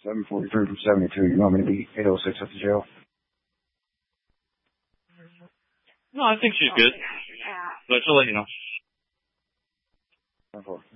743 from 72. You want me to be 806 at the jail? No, I think she's good. But she'll let you know. 10-4.